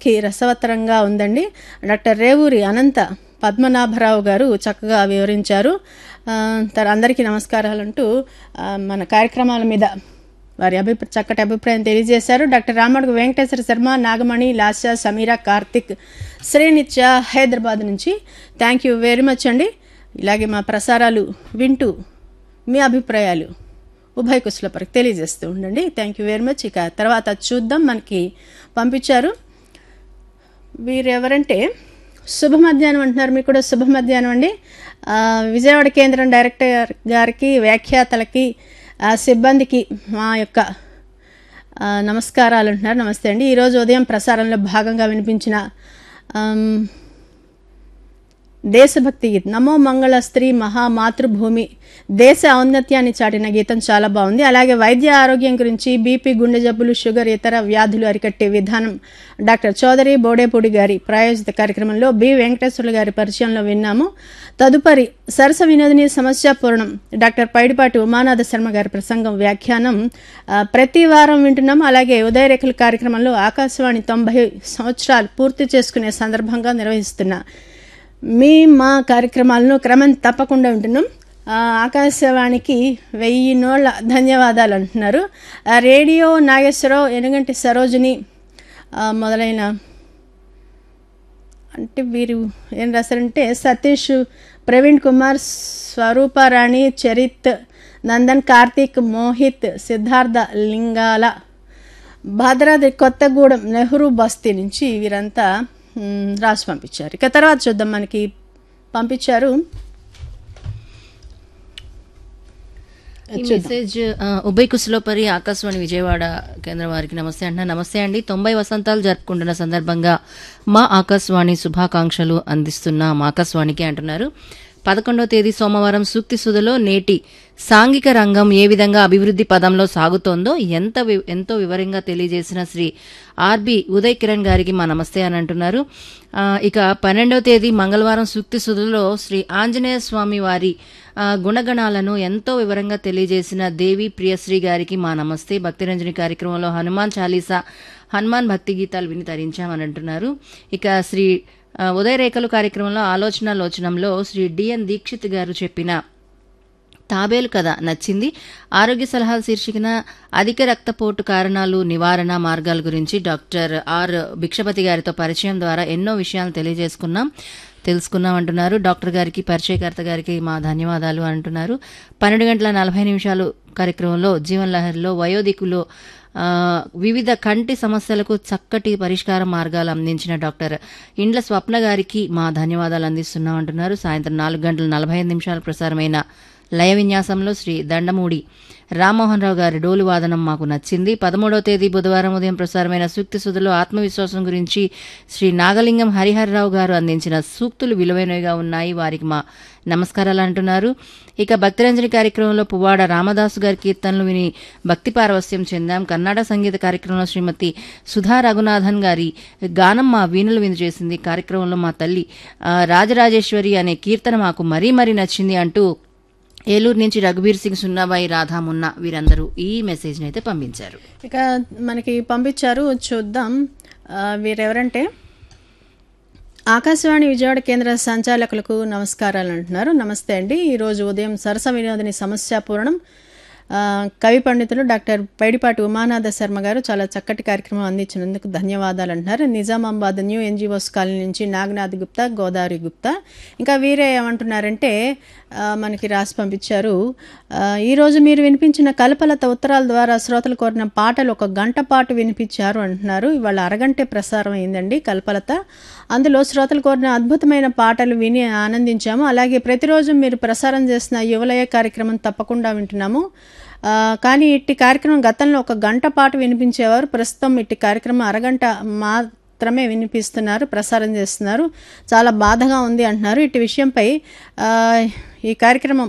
అందరికీ రసవత్తరంగా ఉందండి. డాక్టర్ రేవూరి అనంత పద్మనాభరావు గారు చక్కగా వివరించారు. అందరికీ నమస్కారాలంటూ మన కార్యక్రమాల మీద వారి చక్కటి అభిప్రాయం తెలియజేశారు. డాక్టర్ రామడుగు వెంకటేశ్వర శర్మ, నాగమణి, లాస్య, సమీరా, కార్తిక్, శ్రీనిత్య హైదరాబాద్ నుంచి థ్యాంక్ యూ వెరీ మచ్ అండి. ఇలాగే మా ప్రసారాలు వింటూ మీ అభిప్రాయాలు ఉభయ కుశలపరికి తెలియజేస్తూ ఉండండి. Thank you very much. ఇక తర్వాత చూద్దాం, మనకి పంపించారు. వీరెవరంటే శుభ మధ్యాహ్నం అంటున్నారు. మీకు కూడా శుభ మధ్యాహ్నం అండి. విజయవాడ కేంద్రం డైరెక్టర్ గారికి, వ్యాఖ్యాతలకి, సిబ్బందికి మా యొక్క నమస్కారాలు అంటున్నారు. నమస్తే అండి. ఈరోజు ఉదయం ప్రసారంలో భాగంగా వినిపించిన దేశభక్తి గీతం నమో మంగళ స్త్రీ మహామాతృభూమి దేశ ఔన్నత్యాన్ని చాటిన గీతం చాలా బాగుంది. అలాగే వైద్య ఆరోగ్యం గురించి బీపీ, గుండె జబ్బులు, షుగర్, ఇతర వ్యాధులు అరికట్టే విధానం డాక్టర్ చౌదరి బోడేపూడి గారి ప్రాయోజిత కార్యక్రమంలో బి వెంకటేశ్వర్లు గారి పరిచయంలో విన్నాము. తదుపరి సరస వినోదిని సమస్యాపూర్ణం డాక్టర్ పైడిపాటి ఉమానాథ శర్మ గారి ప్రసంగం, వ్యాఖ్యానం ప్రతి వారం వింటున్నాము. అలాగే ఉదయరేఖల కార్యక్రమంలో ఆకాశవాణి 90 సంవత్సరాలు పూర్తి చేసుకునే సందర్భంగా నిర్వహిస్తున్న మా కార్యక్రమాలను క్రమం తప్పకుండా ఉంటున్నాం. ఆకాశవాణికి 1000 నోళ్ల ధన్యవాదాలు అంటున్నారు. రేడియో నాగేశ్వరరావు, ఎనుగంటి సరోజిని మొదలైన అంటే వీరు ఏం రాశారంటే సతీష్, ప్రవీణ్ కుమార్, స్వరూపారాణి, చరిత్, నందన్, కార్తీక్, మోహిత్, సిద్ధార్థ, లింగాల, భద్రాద్రి కొత్తగూడెం, నెహ్రూ బస్తీ నుంచి వీరంతా రాసి పంపించారు. ఇక తర్వాత చూద్దాం, మనకి పంపించారు ఈ మెసేజ్. ఉభయ కుశలోపరి ఆకాశవాణి విజయవాడ కేంద్రం వారికి నమస్తే అంటున్నా. నమస్తే అండి. 90 వసంతాలు జరుపుకుంటున్న సందర్భంగా మా ఆకాశవాణి శుభాకాంక్షలు అందిస్తున్నాం ఆకాశవాణికి అంటున్నారు. 11వ తేదీ సోమవారం సూక్తి సుధలో నేటి సాంఘిక రంగం ఏ విధంగా అభివృద్ది పదంలో సాగుతోందో ఎంతో వివరంగా తెలియజేసిన శ్రీ ఆర్బి ఉదయ్ కిరణ్ గారికి మా నమస్తే అని అంటున్నారు. ఇక 12వ తేదీ మంగళవారం సూక్తి సుధలో శ్రీ ఆంజనేయ స్వామి వారి గుణగణాలను ఎంతో వివరంగా తెలియజేసిన దేవి ప్రియశ్రీ గారికి మా నమస్తే. భక్తిరంజని కార్యక్రమంలో హనుమాన్ చాలీసా, హనుమాన్ భక్తి గీతాలు విని తరించామని అంటున్నారు. ఇక శ్రీ ఉదయరేఖలు కార్యక్రమంలో ఆలోచనలోచనంలో శ్రీ డిఎన్ దీక్షిత్ గారు చెప్పిన తాబేలు కథ నచ్చింది. ఆరోగ్య సలహాల శీర్షికన అధిక రక్తపోటు కారణాలు, నివారణ మార్గాల గురించి డాక్టర్ ఆర్ భిక్షపతి గారితో పరిచయం ద్వారా ఎన్నో విషయాలు తెలుసుకున్నాం అంటున్నారు. డాక్టర్ గారికి, పరిచయకర్త గారికి మా ధన్యవాదాలు అంటున్నారు. 12:40 కార్యక్రమంలో జీవన్ లహరిలో వయోధికులో వివిధ కంటి సమస్యలకు చక్కటి పరిష్కార మార్గాలు అందించిన డాక్టర్ ఇండ్ల స్వప్న గారికి మా ధన్యవాదాలు అందిస్తున్నాం అంటున్నారు. సాయంత్రం 4:45 ప్రసారమైన లయ విన్యాసంలో శ్రీ దండమూడి రామ్మోహన్ రావు గారి డోలు వాదనం మాకు నచ్చింది. 13వ తేదీ బుధవారం ఉదయం ప్రసారమైన సూక్తి సుధలో ఆత్మవిశ్వాసం గురించి శ్రీ నాగలింగం హరిహరరావు గారు అందించిన సూక్తులు విలువైనవిగా ఉన్నాయి, వారికి మా నమస్కారాలు అంటున్నారు. ఇక భక్తిరంజని కార్యక్రమంలో పువ్వాడ రామదాసు గారి కీర్తనలు విని భక్తి పారవస్యం చెందాం. కర్ణాటక సంగీత కార్యక్రమంలో శ్రీమతి సుధా రఘునాథన్ గారి గానం మా వీణులు విందు చేసింది. కార్యక్రమంలో మా తల్లి రాజరాజేశ్వరి అనే కీర్తన మాకు మరీ నచ్చింది అంటూ ఏలూరు నుంచి రఘుబీర్ సింగ్, సున్నాబాయి, రాధా, మున్నా వీరందరూ ఈ మెసేజ్ అయితే పంపించారు. ఇక మనకి పంపించారు, చూద్దాం. వీరెవరంటే ఆకాశవాణి విజయవాడ కేంద్ర సంచాలకులకు నమస్కారాలు అంటున్నారు. నమస్తే అండి. ఈరోజు ఉదయం సరస వినోదిని సమస్యాపూర్ణం కవి పండితులు డాక్టర్ పైడిపాటి ఉమానాథ శర్మ గారు చాలా చక్కటి కార్యక్రమం అందించినందుకు ధన్యవాదాలు అంటున్నారు. నిజామాబాద్ న్యూ ఎన్జిఓస్ కాలనీ నుంచి నాగనాథ్ గుప్తా, గోదావరి గుప్తా. ఇంకా వీరే ఏమంటున్నారంటే మనకి రాసి పంపించారు, ఈరోజు మీరు వినిపించిన కల్పలత ఉత్తరాల ద్వారా శ్రోతలు కోరిన పాటలు 1 గంట పాటు వినిపించారు అంటున్నారు. ఇవాళ అరగంటే ప్రసారం అయిందండి కల్పలత. అందులో శ్రోతలు కోరిన అద్భుతమైన పాటలు విని ఆనందించాము. అలాగే ప్రతిరోజు మీరు ప్రసారం చేసిన యువలయ కార్యక్రమం తప్పకుండా వింటున్నాము. కానీ ఇట్టి కార్యక్రమం గతంలో 1 గంట పాటు వినిపించేవారు. ప్రస్తుతం ఇట్టి కార్యక్రమం అరగంట మాత్రమే వినిపిస్తున్నారు, ప్రసారం చేస్తున్నారు. చాలా బాధగా ఉంది అంటున్నారు. ఇట్టి విషయంపై ఈ కార్యక్రమం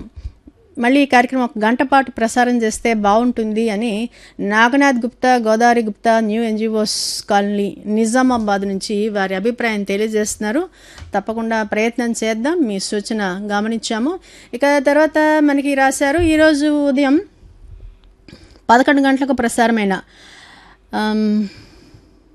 1 గంట పాటు ప్రసారం చేస్తే బాగుంటుంది అని Naganath Gupta, Godavari Gupta, new NGOs colony, Nizamabad నుంచి వారి అభిప్రాయం తెలియజేస్తున్నారు. తప్పకుండా ప్రయత్నం చేద్దాం, మీ సూచన గమనించాము. ఇక తర్వాత మనకి రాశారు, ఈరోజు ఉదయం 11 గంటలకు ప్రసారమైన